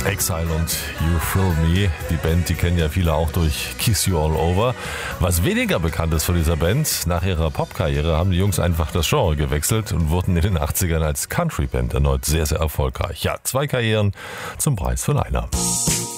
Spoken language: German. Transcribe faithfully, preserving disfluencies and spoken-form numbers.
Exile und You Thrill Me. Die Band, die kennen ja viele auch durch Kiss You All Over. Was weniger bekannt ist von dieser Band, nach ihrer Popkarriere haben die Jungs einfach das Genre gewechselt und wurden in den achtzigern als Country-Band erneut sehr, sehr erfolgreich. Ja, zwei Karrieren zum Preis von einer.